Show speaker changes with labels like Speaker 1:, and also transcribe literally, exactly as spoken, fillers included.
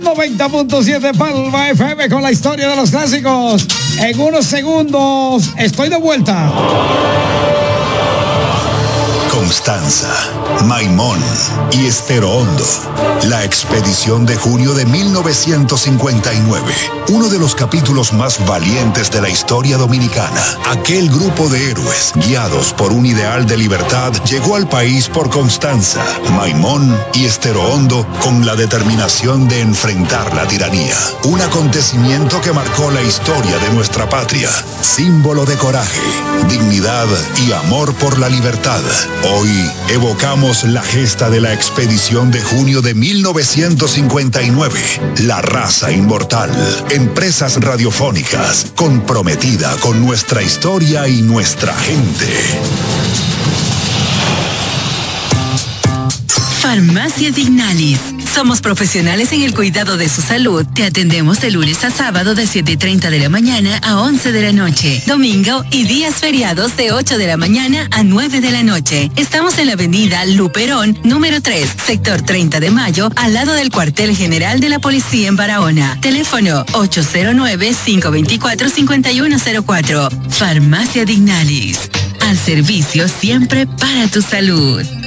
Speaker 1: noventa punto siete Palma F M con la historia de los clásicos. En unos segundos estoy de vuelta.
Speaker 2: Constanza, Maimón y Estero Hondo. La expedición de junio de mil novecientos cincuenta y nueve. Uno de los capítulos más valientes de la historia dominicana. Aquel grupo de héroes, guiados por un ideal de libertad, llegó al país por Constanza, Maimón y Estero Hondo con la determinación de enfrentar la tiranía. Un acontecimiento que marcó la historia de nuestra patria. Símbolo de coraje, dignidad y amor por la libertad. Hoy evocamos la gesta de la expedición de junio de mil novecientos cincuenta y nueve. La raza inmortal. Empresas radiofónicas comprometida con nuestra historia y nuestra gente.
Speaker 3: Farmacia Dignalis. Somos profesionales en el cuidado de su salud. Te atendemos de lunes a sábado de siete y treinta de la mañana a once de la noche. Domingo y días feriados de ocho de la mañana a nueve de la noche. Estamos en la avenida Luperón, número tres, sector treinta de mayo, al lado del cuartel general de la policía en Barahona. Teléfono ocho cero nueve, cinco dos cuatro, cinco uno cero cuatro. Farmacia Dignalis. Al servicio siempre para tu salud.